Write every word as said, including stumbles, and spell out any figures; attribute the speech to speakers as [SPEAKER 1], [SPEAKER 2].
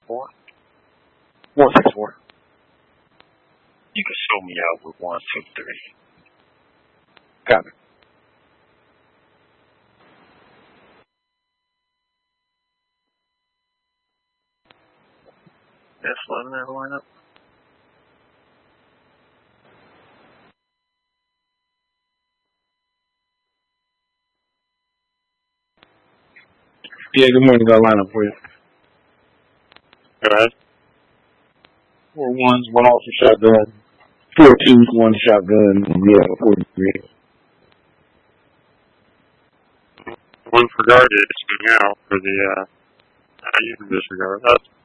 [SPEAKER 1] four. One six four.
[SPEAKER 2] You can show me out with one two three.
[SPEAKER 1] Got it.
[SPEAKER 2] That's one that line up.
[SPEAKER 3] Yeah, good morning. Got a lineup for you.
[SPEAKER 2] Go ahead.
[SPEAKER 3] Four ones, one off the shotgun. Four twos, one shotgun. Yeah, forty-three.
[SPEAKER 2] One for guard is now for the, uh, I use disregard. That's